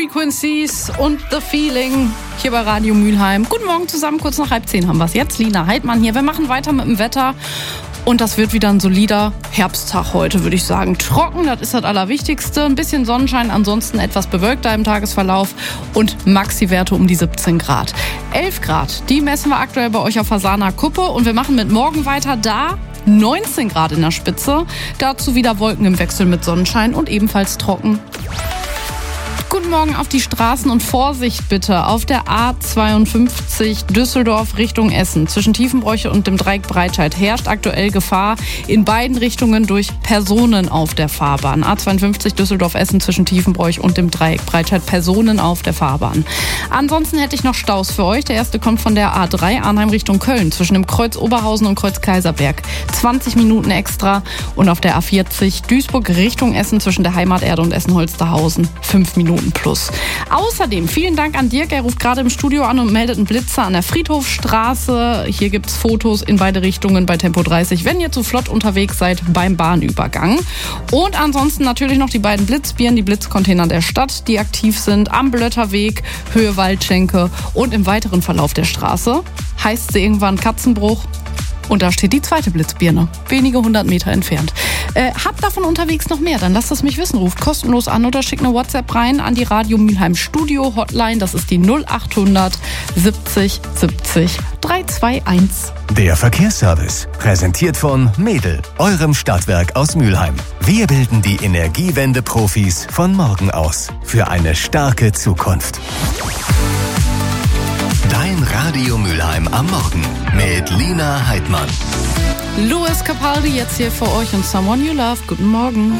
Frequencies und The Feeling hier bei Radio Mülheim. Guten Morgen zusammen, kurz nach 9:30 haben wir es jetzt. Lina Heidmann hier. Wir machen weiter mit dem Wetter. Und das wird wieder ein solider Herbsttag heute, würde ich sagen. Trocken, das ist das Allerwichtigste. Ein bisschen Sonnenschein, ansonsten etwas bewölkter im Tagesverlauf. Und Maxi-Werte um die 17 Grad. 11 Grad, die messen wir aktuell bei euch auf Fasana Kuppe. Und wir machen mit morgen weiter da. 19 Grad in der Spitze. Dazu wieder Wolken im Wechsel mit Sonnenschein und ebenfalls trocken. Guten Morgen auf die Straßen und Vorsicht bitte auf der A52 Düsseldorf Richtung Essen. Zwischen Tiefenbräuche und dem Dreieck Breitscheid herrscht aktuell Gefahr in beiden Richtungen durch Personen auf der Fahrbahn. A52 Düsseldorf-Essen zwischen Tiefenbräuch und dem Dreieck Breitscheid, Personen auf der Fahrbahn. Ansonsten hätte ich noch Staus für euch. Der erste kommt von der A3 Arnheim Richtung Köln zwischen dem Kreuz Oberhausen und Kreuz Kaiserberg. 20 Minuten extra. Und auf der A40 Duisburg Richtung Essen zwischen der Heimaterde und Essen-Holsterhausen 5 Minuten plus. Außerdem vielen Dank an Dirk, er ruft gerade im Studio an und meldet einen Blitzer an der Friedhofstraße. Hier gibt's Fotos in beide Richtungen bei Tempo 30, wenn ihr zu flott unterwegs seid beim Bahnübergang. Und ansonsten natürlich noch die beiden Blitzbieren, die Blitzcontainer der Stadt, die aktiv sind am Blötterweg, Höhe Waldschenke und im weiteren Verlauf der Straße. Heißt sie irgendwann Katzenbruch. Und da steht die zweite Blitzbirne, wenige 100 Meter entfernt. Habt davon unterwegs noch mehr, dann lasst es mich wissen. Ruft kostenlos an oder schickt eine WhatsApp rein an die Radio Mülheim Studio Hotline. Das ist die 0800 70 70 321. Der Verkehrsservice, präsentiert von Medel, eurem Stadtwerk aus Mülheim. Wir bilden die Energiewende-Profis von morgen aus für eine starke Zukunft. Dein Radio Mülheim am Morgen mit Lina Heidmann. Louis Capaldi jetzt hier für euch und Someone You Love. Guten Morgen.